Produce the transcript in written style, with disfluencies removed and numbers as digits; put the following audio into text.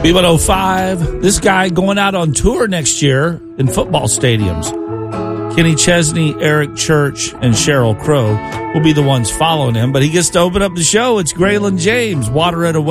B105, this guy going out on tour next year in football stadiums. Kenny Chesney, Eric Church, and Sheryl Crow will be the ones following him, but he gets to open up the show. It's Graylin James, Water It Away.